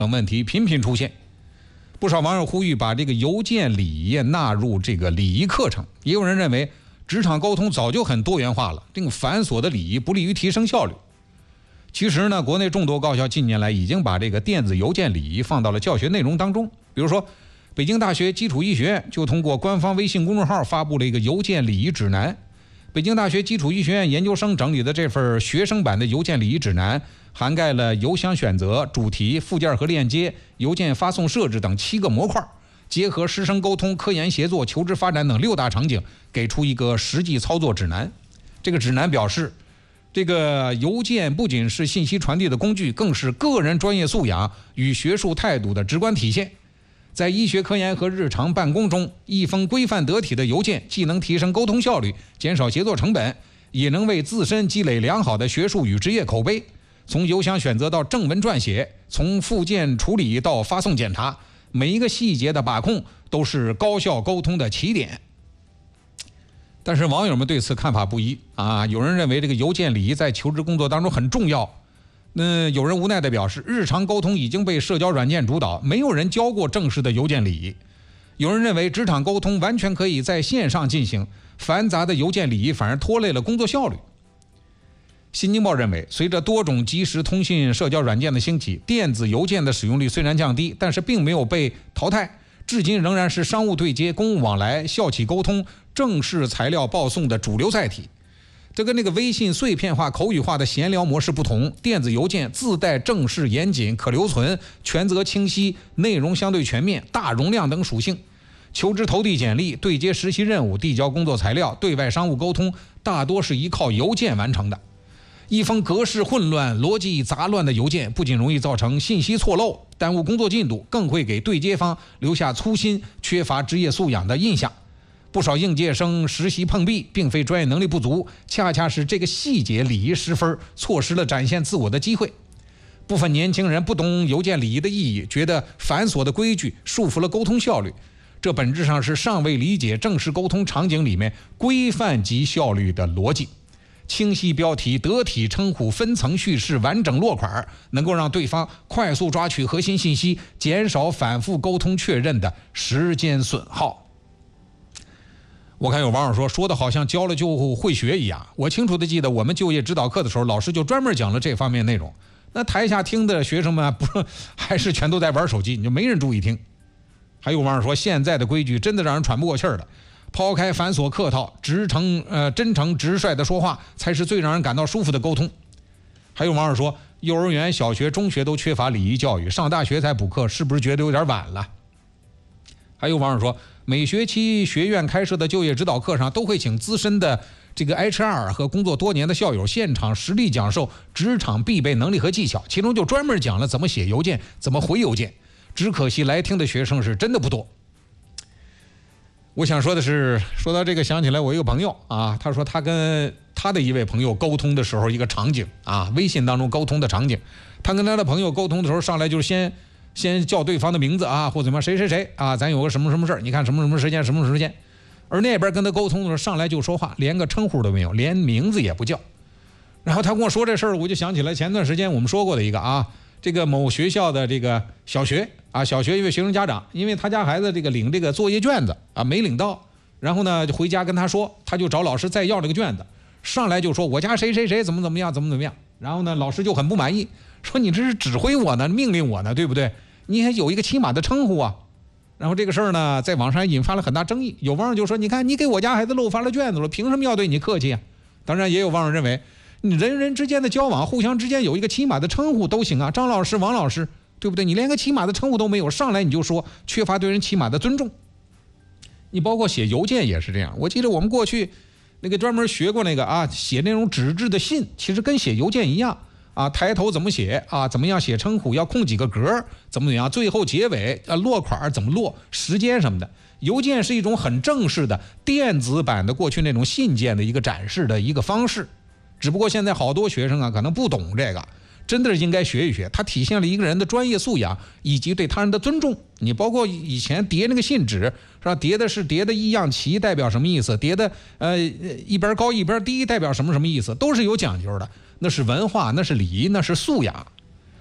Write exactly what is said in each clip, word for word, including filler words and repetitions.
等问题频频出现。不少网友呼吁把这个邮件礼仪纳入这个礼仪课程，也有人认为职场沟通早就很多元化了，这个繁琐的礼仪不利于提升效率。其实呢，国内众多高校近年来已经把这个电子邮件礼仪放到了教学内容当中。比如说，北京大学基础医学院就通过官方微信公众号发布了一个邮件礼仪指南。北京大学基础医学院研究生整理的这份学生版的邮件礼仪指南，涵盖了邮箱选择、主题、附件和链接、邮件发送设置等七个模块，结合师生沟通、科研协作、求职发展等六大场景，给出一个实际操作指南。这个指南表示，这个邮件不仅是信息传递的工具，更是个人专业素养与学术态度的直观体现。在医学科研和日常办公中，一封规范得体的邮件既能提升沟通效率，减少协作成本，也能为自身积累良好的学术与职业口碑。从邮箱选择到正文撰写，从附件处理到发送检查，每一个细节的把控都是高效沟通的起点。但是网友们对此看法不一啊，有人认为这个邮件礼仪在求职工作当中很重要，那有人无奈地表示，日常沟通已经被社交软件主导，没有人教过正式的邮件礼仪。有人认为职场沟通完全可以在线上进行，繁杂的邮件礼仪反而拖累了工作效率。新京报认为，随着多种即时通信社交软件的兴起，电子邮件的使用率虽然降低，但是并没有被淘汰，至今仍然是商务对接、公务往来、校企沟通、正式材料报送的主流载体。这跟那个微信碎片化、口语化的闲聊模式不同，电子邮件自带正式、严谨、可留存、权责清晰、内容相对全面、大容量等属性。求职投递简历、对接实习任务、递交工作材料、对外商务沟通，大多是依靠邮件完成的。一封格式混乱、逻辑杂乱的邮件，不仅容易造成信息错漏、耽误工作进度，更会给对接方留下粗心、缺乏职业素养的印象。不少应届生实习碰壁，并非专业能力不足，恰恰是这个细节礼仪失分，错失了展现自我的机会。部分年轻人不懂邮件礼仪的意义，觉得繁琐的规矩束缚了沟通效率，这本质上是尚未理解正式沟通场景里面规范及效率的逻辑。清晰标题、得体称呼、分层叙事、完整落款，能够让对方快速抓取核心信息，减少反复沟通确认的时间损耗。我看有网友说，说的好像教了就会学一样。我清楚的记得，我们就业指导课的时候，老师就专门讲了这方面内容。那台下听的学生们不是还是全都在玩手机，你就没人注意听。还有网友说，现在的规矩真的让人喘不过气儿了。抛开繁琐客套，直诚呃真诚直率的说话，才是最让人感到舒服的沟通。还有网友说，幼儿园、小学、中学都缺乏礼仪教育，上大学才补课，是不是觉得有点晚了？还有网友说，每学期学院开设的就业指导课上，都会请资深的这个 H R 和工作多年的校友现场实地讲授职场必备能力和技巧，其中就专门讲了怎么写邮件、怎么回邮件。只可惜来听的学生是真的不多。我想说的是，说到这个想起来我一个朋友啊，他说他跟他的一位朋友沟通的时候，一个场景啊，微信当中沟通的场景，他跟他的朋友沟通的时候，上来就是先先叫对方的名字啊，或怎么样，谁谁谁啊，咱有个什么什么事儿，你看什么什么时间什么时间，而那边跟他沟通的时候，上来就说话，连个称呼都没有，连名字也不叫。然后他跟我说这事儿，我就想起来前段时间我们说过的一个啊，这个某学校的这个小学啊，小学一位学生家长，因为他家孩子这个领这个作业卷子啊没领到，然后呢就回家跟他说，他就找老师再要这个卷子，上来就说我家谁谁谁怎么怎么样怎么怎么样，然后呢老师就很不满意，说你这是指挥我呢，命令我呢，对不对？你还有一个起码的称呼啊。然后这个事儿呢在网上引发了很大争议，有网友就说，你看你给我家孩子漏发了卷子了，凭什么要对你客气啊？当然也有网友认为，你人人之间的交往，互相之间有一个起码的称呼都行啊，张老师、王老师，对不对？你连个起码的称呼都没有，上来你就说缺乏对人起码的尊重。你包括写邮件也是这样，我记得我们过去那个专门学过那个啊，写那种纸质的信，其实跟写邮件一样啊，抬头怎么写啊，怎么样写称呼，要空几个格，怎么怎么样，最后结尾啊落款怎么落，时间什么的。邮件是一种很正式的电子版的过去那种信件的一个展示的一个方式，只不过现在好多学生啊可能不懂这个，真的是应该学一学，它体现了一个人的专业素养以及对他人的尊重。你包括以前叠那个信纸是吧，叠的是叠的一样齐代表什么意思，叠的呃一边高一边低代表什么什么意思，都是有讲究的，那是文化，那是礼仪，那是素养。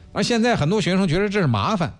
而现在很多学生觉得这是麻烦，